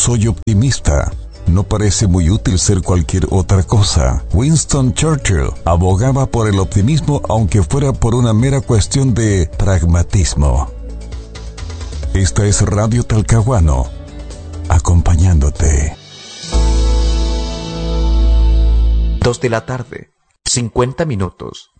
soy optimista. No parece muy útil ser cualquier otra cosa. Winston Churchill abogaba por el optimismo aunque fuera por una mera cuestión de pragmatismo. Esta es Radio Talcahuano, acompañándote. 2 de la tarde, 50 minutos.